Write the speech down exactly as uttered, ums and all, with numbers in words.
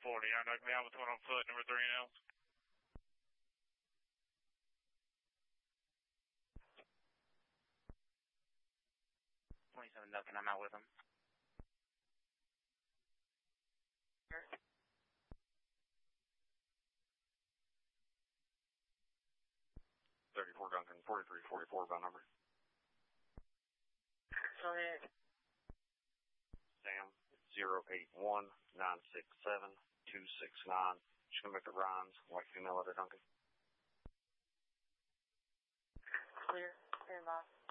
forty. I knocked me out with one on foot, number three and L. twenty-seven Duncan, I'm out with him. thirty-four Duncan, forty-three forty-four by number. Go ahead. Sam, zero eight one nine six seven two six nine. Schmidt Rhines, white female letter Duncan. Clear. Clear, boss.